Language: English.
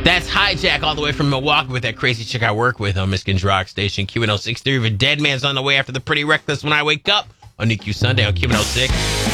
That's Hijack all the way from Milwaukee with that crazy chick I work with on Michigan's Rock Station. Q106 Theory of a Dead Man's on the way after the Pretty Reckless When I Wake Up on EQ Sunday on Q106.